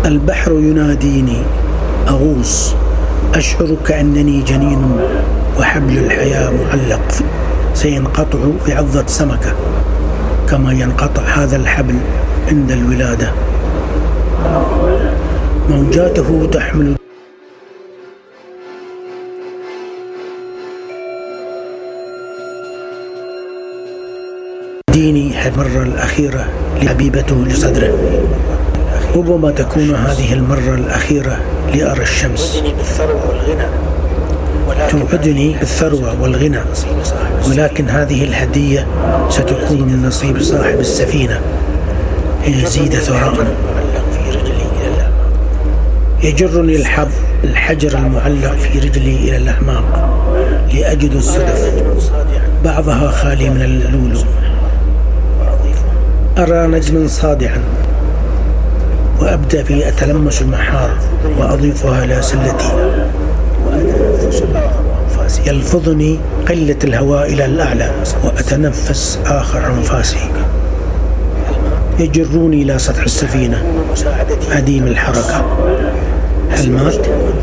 البحر يناديني أغوص، أشعر كأنني جنين وحبل الحياة معلق سينقطع بعضة سمكة كما ينقطع هذا الحبل عند الولادة. موجاته تحمل ديني المرة الأخيرة لحبيبته لصدره. ربما تكون هذه المرة الأخيرة لأرى الشمس. توعدني بالثروة والغنى، ولكن هذه الهدية ستكون من نصيب صاحب السفينة إن يزيد ثراء. يجرني الحجر المعلق في رجلي إلى الأعماق لأجد الصدف بعضها خالي من اللؤلؤ. أرى نجما صادعا وأبدأ في أتلمس المحار وأضيفها إلى سلتي. يلفظني قلة الهواء إلى الأعلى وأتنفس آخر أنفاسي. يجروني إلى سطح السفينة عديم الحركة. هل مات؟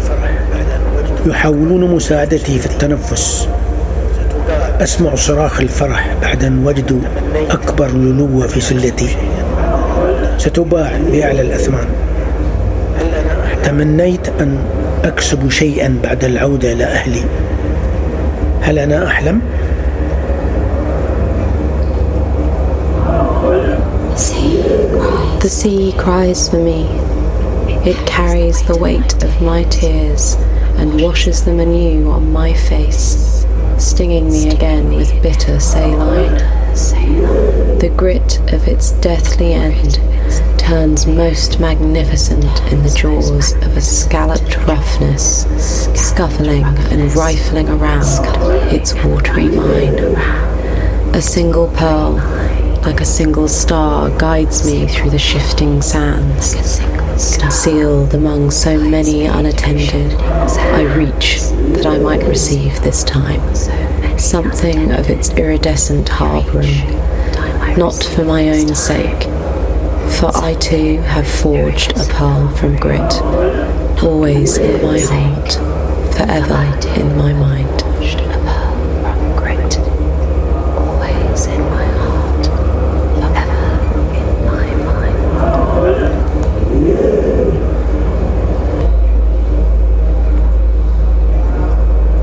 يحاولون مساعدتي في التنفس. أسمع صراخ الفرح بعد أن وجدوا أكبر لؤلؤة في سلتي ستباع بأعلى الأثمان. تمنيت أن أكسب شيئا بعد العودة إلى أهلي. هل أنا أحلم؟ The sea cries for me. It carries the weight of my tears and washes them anew on my face, stinging me again with bitter saline. The grit of its deathly end turns most magnificent in the jaws of a scalloped roughness, scuffling and rifling around its watery mine. A single pearl, like a single star, guides me through the shifting sands. Concealed among so many unattended, I reach that I might receive this time something of its iridescent harbouring, not for my own sake, for I too have forged a pearl from grit, always in my heart, forever in my mind.